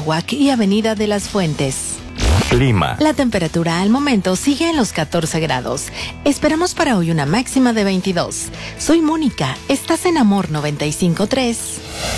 Tláhuac y Avenida de las Fuentes. Clima. La temperatura al momento sigue en los 14 grados. Esperamos para hoy una máxima de 22. Soy Mónica, estás en Amor 95.3.